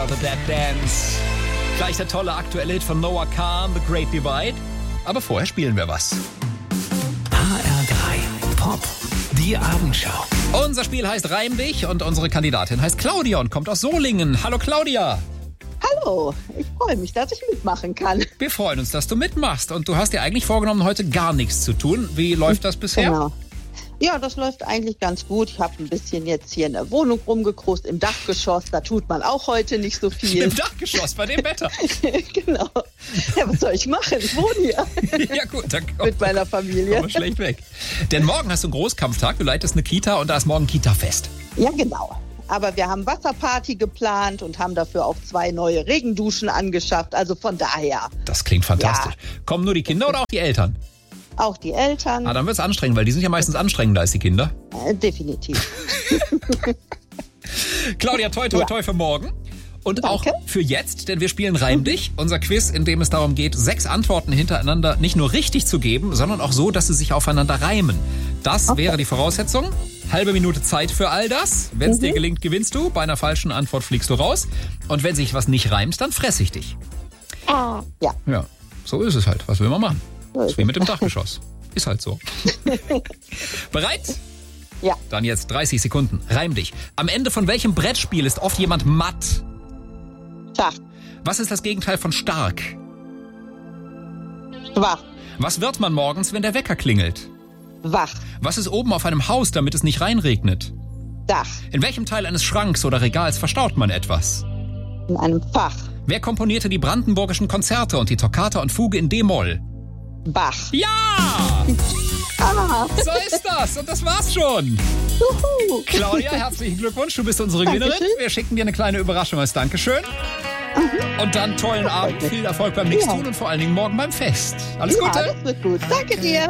The Dead Dance. Gleich der tolle aktuelle Hit von Noah Kahan, The Great Divide. Aber vorher spielen wir was. HR3 Pop, die Abendschau. Unser Spiel heißt Reim dich und unsere Kandidatin heißt Claudia und kommt aus Solingen. Hallo Claudia. Hallo, ich freue mich, dass ich mitmachen kann. Wir freuen uns, dass du mitmachst. Und du hast dir eigentlich vorgenommen, heute gar nichts zu tun. Wie läuft das bisher? Genau. Ja, das läuft eigentlich ganz gut. Ich habe ein bisschen jetzt hier in der Wohnung rumgekrust, im Dachgeschoss. Da tut man auch heute nicht so viel. Im Dachgeschoss, bei dem Wetter. Genau. Ja, was soll ich machen? Ich wohne hier. Ja gut, dann mit meiner Familie. Kommen wir schlecht weg. Denn morgen hast du einen Großkampftag. Du leitest eine Kita und da ist morgen Kita-Fest. Ja, genau. Aber wir haben Wasserparty geplant und haben dafür auch 2 neue Regenduschen angeschafft. Also von daher. Das klingt fantastisch. Ja. Kommen nur die Kinder oder auch die Eltern? Auch die Eltern. Dann wird es anstrengend, weil die sind ja meistens anstrengender als die Kinder. Definitiv. Claudia, toi für morgen. Und Danke. Auch für jetzt, denn wir spielen Reim dich, unser Quiz, in dem es darum geht, 6 Antworten hintereinander nicht nur richtig zu geben, sondern auch so, dass sie sich aufeinander reimen. Das wäre die Voraussetzung. Halbe Minute Zeit für all das. Wenn es dir gelingt, gewinnst du. Bei einer falschen Antwort fliegst du raus. Und wenn sich was nicht reimt, dann fress ich dich. Ja. Ja, so ist es halt. Was will man machen? Das ist wie mit dem Dachgeschoss. Ist halt so. Bereit? Ja. Dann jetzt 30 Sekunden. Reim dich. Am Ende von welchem Brettspiel ist oft jemand matt? Schach. Was ist das Gegenteil von stark? Schwach. Was wird man morgens, wenn der Wecker klingelt? Wach. Was ist oben auf einem Haus, damit es nicht reinregnet? Dach. In welchem Teil eines Schranks oder Regals verstaut man etwas? In einem Fach. Wer komponierte die brandenburgischen Konzerte und die Toccata und Fuge in D-Moll? Bach. Ja! So ist das. Und das war's schon. Juhu. Claudia, herzlichen Glückwunsch. Du bist unsere Gewinnerin. Wir schicken dir eine kleine Überraschung als Dankeschön. Und dann tollen Abend, viel Erfolg beim Nichtstun und vor allen Dingen morgen beim Fest. Alles Gute. Ja, das wird gut. Danke dir.